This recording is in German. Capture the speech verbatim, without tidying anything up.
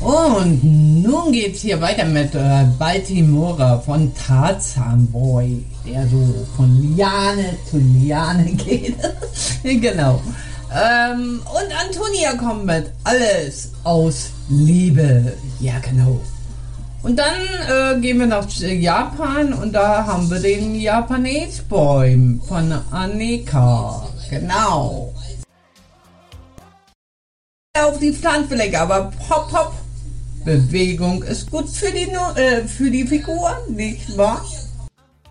Und nun geht's hier weiter mit äh, Baltimora von Tarzan Boy, der so von Liane zu Liane geht. Genau. Ähm, und Antonia kommt mit Alles aus Liebe. Ja, genau. Und dann äh, gehen wir nach Japan und da haben wir den Japanese Boy von Annika. Genau. Auf die Pflanzenflecke, aber hopp hopp. Bewegung ist gut für die, äh, für die Figur, nicht wahr?